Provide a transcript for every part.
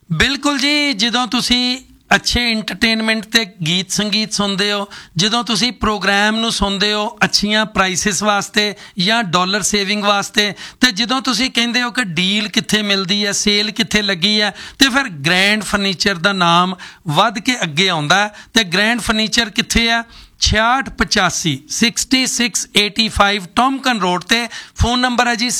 बिल्कुल जी, ਜਦੋਂ ਤੁਸੀਂ ਅੱਛੇ ਇੰਟਰਟੇਨਮੈਂਟ ਤੇ ਗੀਤ ਸੰਗੀਤ ਸੁਣਦੇ ਹੋ, ਜਦੋਂ ਤੁਸੀਂ ਪ੍ਰੋਗਰਾਮ ਨੂੰ ਸੁਣਦੇ ਹੋ ਅੱਛੀਆਂ ਪ੍ਰਾਈਸਿਸ ਵਾਸਤੇ ਜਾਂ ਡਾਲਰ ਸੇਵਿੰਗ ਵਾਸਤੇ, ਤੇ ਜਦੋਂ ਤੁਸੀਂ ਕਹਿੰਦੇ ਹੋ ਕਿ ਡੀਲ ਕਿੱਥੇ ਮਿਲਦੀ ਹੈ, ਸੇਲ ਕਿੱਥੇ ਲੱਗੀ ਹੈ, ਤੇ ਫਿਰ ਗ੍ਰੈਂਡ ਫਰਨੀਚਰ ਦਾ ਨਾਮ ਵੱਧ ਕੇ ਅੱਗੇ ਆਉਂਦਾ। ਤੇ ਗ੍ਰੈਂਡ ਫਰਨੀਚਰ ਕਿੱਥੇ ਹੈ? 6685 6685 ਟੌਮਕਨ ਰੋਡ ਤੇ। ਫੋਨ ਨੰਬਰ ਹੈ ਜੀ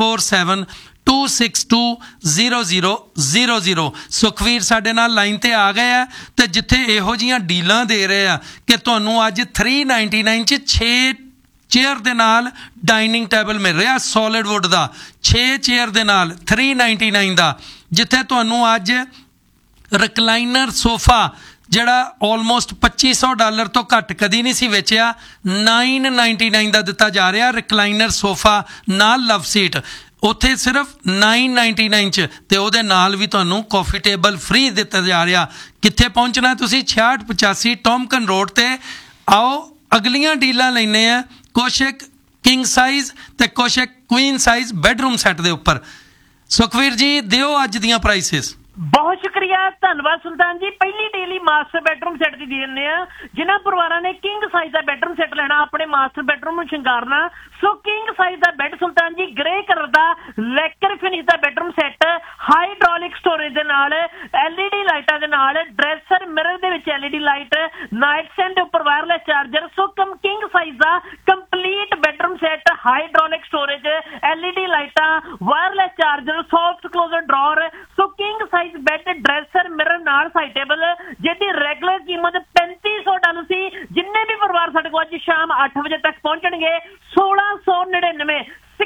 6472620000। ਸੁਖਵੀਰ ਸਾਡੇ ਨਾਲ ਲਾਈਨ ਤੇ ਆ ਗਏ ਆ, ਤੇ ਜਿੱਥੇ ਇਹੋ ਜੀਆਂ ਡੀਲਾਂ ਦੇ ਰਹੇ ਆ ਕਿ ਤੁਹਾਨੂੰ ਅੱਜ 399 ਚ 6 ਚੇਅਰ ਦੇ ਨਾਲ ਡਾਈਨਿੰਗ ਟੇਬਲ ਮਿਲ ਰਿਹਾ ਸੋਲਿਡ ਵੁੱਡ ਦਾ, 6 ਚੇਅਰ ਦੇ ਨਾਲ 399 ਦਾ, ਜਿੱਥੇ ਤੁਹਾਨੂੰ ਅੱਜ ਰਿਕਲਾਈਨਰ ਸੋਫਾ ਜਿਹੜਾ ਆਲਮੋਸਟ $2500 ਤੋਂ ਘੱਟ ਕਦੀ ਨਹੀਂ ਸੀ ਵੇਚਿਆ, 999 ਦਾ ਦਿੱਤਾ ਜਾ ਰਿਹਾ ਰਿਕਲਾਈਨਰ ਸੋਫਾ ਨਾਲ ਲਵ ਸੀਟ। ਉੱਥੇ ਸਿਰਫ 999 ਚ, ਤੇ ਉਹਦੇ ਨਾਲ ਵੀ ਤੁਹਾਨੂੰ ਕਾਫੀ ਟੇਬਲ ਫ੍ਰੀ ਦਿੱਤਾ ਜਾ ਰਿਹਾ। ਕਿੱਥੇ ਪਹੁੰਚਣਾ ਤੁਸੀਂ? 6685 ਟੌਮਕਨ ਰੋਡ ਤੇ ਆਓ। ਅਗਲੀਆਂ ਡੀਲਾਂ ਲੈਣੇ ਆ ਕੁਛ ਕਿੰਗ ਸਾਈਜ਼ ਤੇ ਕੁਛ ਕੁਈਨ ਸਾਈਜ਼ ਬੈਡਰੂਮ ਸੈੱਟ ਦੇ ਉੱਪਰ। ਸੁਖਵੀਰ ਜੀ ਦਿਓ ਅੱਜ ਦੀਆਂ ਪ੍ਰਾਈਸਿਸ। ਬਹੁਤ ਸ਼ੁਕਰੀਆ, ਧੰਨਵਾਦ ਸੁਲਤਾਨ ਜੀ। ਪਹਿਲੀ ਡੀਲ ਹੀ ਮਾਸਟਰ ਬੈਡਰੂਮ ਸੈੱਟ ਦੀ ਦੇ ਦਿੰਦੇ ਆ। ਜਿਨ੍ਹਾਂ ਪਰਿਵਾਰਾਂ ਨੇ ਕਿੰਗ ਸਾਈਜ਼ ਦਾ ਬੈਡਰੂਮ ਸੈੱਟ ਲੈਣਾ, ਆਪਣੇ ਮਾਸਟਰ ਬੈਡਰੂਮ ਨੂੰ ਸ਼ਿੰਗਾਰਨਾ, ਸੋ ਕਿੰਗ ਸਾਈਜ਼ ਦਾ ਬੈੱਡ ਸੁਲਤਾਨ ਜੀ ਗ੍ਰੇ ਕਲਰ ਦਾ ਲੈਕਰ ਫਿਨਿਸ਼ ਦਾ ਬੈਡਰੂਮ ਸੈੱਟ, ਹਾਈਡ੍ਰੋਲਿਕ ਸਟੋਰੇਜ ਦੇ ਨਾਲ, LED ਲਾਈਟਾਂ ਦੇ ਨਾਲ, ਡਰੈਸਰ ਮਿਰਰ ਦੇ ਵਿੱਚ LED ਲਾਈਟ, ਨਾਈਟ ਸਟੈਂਡ ਦੇ ਉੱਪਰ ਵਾਇਰਲੈਸ ਚਾਰਜਰ। ਸੋ ਕਿੰਗ ਸਾਈਜ਼ ਦਾ complete bedroom set, hydraulic storage, LED ਲਾਈਟਾਂ, wireless charger, soft closure drawer. ਸੋ king size bed, dresser mirror ਨਾਲ ਸਾਈਡ ਟੇਬਲ, ਜਿਹਦੀ ਰੈਗੂਲਰ ਕੀਮਤ $3500 ਸੀ। ਜਿੰਨੇ ਵੀ ਪਰਿਵਾਰ ਸਾਡੇ ਕੋਲ ਅੱਜ ਸ਼ਾਮ 8 ਵਜੇ ਤੱਕ ਪਹੁੰਚਣਗੇ 1699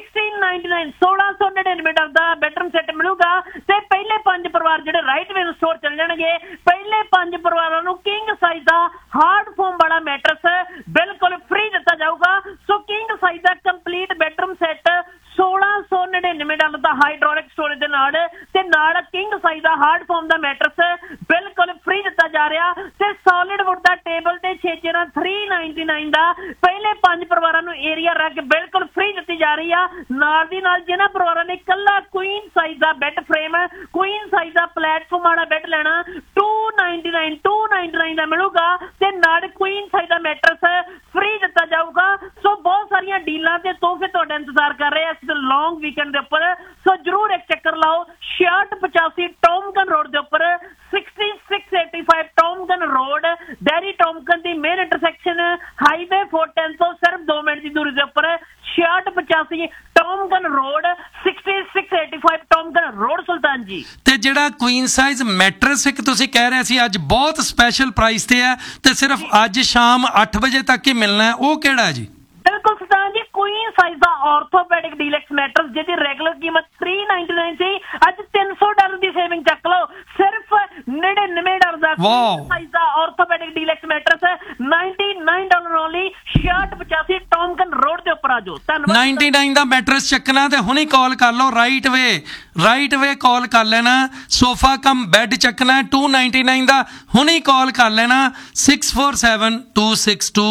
$1699 ਦਾ ਬੈਡਰੂਮ ਸੈੱਟ ਮਿਲੂਗਾ। ਤੇ ਪਹਿਲੇ 5 ਪਰਿਵਾਰ ਜਿਹੜੇ ਰਾਈਟ ਵੇ ਸਟੋਰ ਚਲੇ ਜਾਣਗੇ, ਪਹਿਲੇ 5 ਪਰਿਵਾਰਾਂ ਨੂੰ ਕਿੰਗ ਸਾਈਜ਼ ਦਾ ਹਾਰਡ ਫੋਮ ਵਾਲਾ ਮੈਟਰਸ ਬਿਲਕੁਲ ਫ੍ਰੀ ਦਿੱਤਾ ਜਾਊਗਾ। ਸੋ ਕਿੰਗ ਸਾਈਜ਼ ਦਾ ਕੰਪਲੀਟ ਬੈਡਰੂਮ ਸੈੱਟ $1699 ਦਾ ਹਾਈਡ੍ਰੋਲਿਕ ਸਟੋਰੇਜ ਦੇ ਨਾਲ, ਤੇ ਨਾਲ ਕਿੰਗ ਸਾਈਜ਼ ਦਾ ਹਾਰਡ ਫੋਮ ਦਾ ਮੈਟਰਸ ਬਿਲਕੁਲ ਫ੍ਰੀ ਦਿੱਤਾ ਜਾ ਰਿਹਾ। ਤੇ ਸੋਲਿਡ ਵੁੱਡ ਦਾ ਟੇਬਲ ਤੇ 6 ਚੇਅਰਾਂ 399 ਦਾ ਪਹਿਲੇ 5 ਪਰਿਵਾਰਾਂ ਨੂੰ ਏਰੀਆ ਰੈਕ ਬਿਲਕੁਲ ਫ੍ਰੀ ਦਿੱਤੀ ਜਾ ਰਹੀ ਆ। ਨਾਲ ਦੀ ਨਾਲ ਜਿਹਨਾਂ ਪਰਿਵਾਰਾਂ ਨੇ ਇਕੱਲਾ ਕੁਈਨ ਸਾਈਜ਼ ਦਾ ਬੈੱਡ ਫਰੇਮ, ਕੁਈਨ ਸਾਈਜ਼ ਦਾ ਪਲੇਟਫਾਰਮ ਵਾਲਾ ਬੈੱਡ ਲੈਣਾ, 299 ਦਾ ਮਿਲੂਗਾ, ਤੇ ਨਾਲ ਕੁਈਨ ਸਾਈਜ਼ ਦਾ ਮੈਟਰਸ ਫ੍ਰੀ ਦਿੱਤਾ ਜਾਊਗਾ। ਸੋ ਬਹੁਤ ਸਾਰੀਆਂ ਡੀਲਾਂ ਤੇ ਤੋਹਫੇ ਤੁਹਾਡਾ ਇੰਤਜ਼ਾਰ ਕਰ ਰਹੇ ਆ ਇਸ ਲੌਂਗ ਵੀਕਐਂਡ ਦੇ ਉੱਪਰ। ਸੋ ਜਰੂਰ ਇੱਕ ਚੱਕਰ ਲਾਓ 6685 ਟੌਮਕਨ ਰੋਡ ਦੇ ਉੱਪਰ, 6685 ਟੌਮਕਨ ਰੋਡ, ਡੈਰੀ ਟੌਮਕਨ ਦੀ ਮੇਨ ਇੰਟਰਸੈਕਸ਼ਨ ਹਾਈਵੇ 410 ਤੋਂ ਸਿਰਫ 2 ਮਿੰਟ ਦੀ ਦੂਰੀ ਦੇ ਉੱਪਰ, 6685 ਟੌਮਕਨ ਰੋਡ, 6685 ਟੌਮਕਨ ਰੋਡ ਸੁਲਤਾਨ ਜੀ। ਤੇ ਜਿਹੜਾ ਕੁਈਨ ਸਾਈਜ਼ ਮੈਟਰਸ ਇੱਕ ਤੁਸੀਂ ਕਹਿ ਰਹੇ ਸੀ ਅੱਜ ਬਹੁਤ ਸਪੈਸ਼ਲ ਪ੍ਰਾਈਸ ਤੇ ਹੈ, ਤੇ ਸਿਰਫ ਅੱਜ ਸ਼ਾਮ 8 ਵਜੇ ਤੱਕ ਹੀ ਮਿਲਣਾ ਹੈ, ਉਹ ਕਿਹੜਾ ਜੀ? ਬਿਲਕੁਲ ਸੁਲਤਾਨ ਜੀ, ਕੁਈਨ ਸਾਈਜ਼ ਦਾ ਆਰਥੋਪੈਡਿਕ ਡੀਲੈਕਸ ਮੈਟਰਸ ਜਿਹਦੀ ਰੈਗੂਲਰ ਕੀਮਤ $399 ਸੀ, ਅੱਜ $300 ਦੀ ਸੇਵਿੰਗ ਚੱਕ ਲਓ, ਸਿਰਫ $99 ਦਾ ਕੁਈਨ ਸਾਈਜ਼ ਦਾ orthopaedic deluxe matters $99 only, 6685 ਟੌਮਕਨ road ਦੇ ਉੱਪਰ ਆ ਜਾਓ। ਧੰਨਵਾਦ। 99 ਦਾ ਮੈਟਰਸ ਚੱਕਣਾ ਤੇ ਹੁਣੀ ਕਾਲ ਕਰ ਲਓ, ਰਾਈਟ ਵੇ ਕਾਲ ਕਰ ਲੈਣਾ। ਸੋਫਾ ਕਮ ਬੈੱਡ ਚੱਕਣਾ 299 ਦਾ, ਹੁਣੀ ਕਾਲ ਕਰ ਲੈਣਾ 6472620000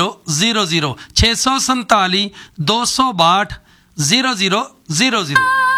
647 262 0000।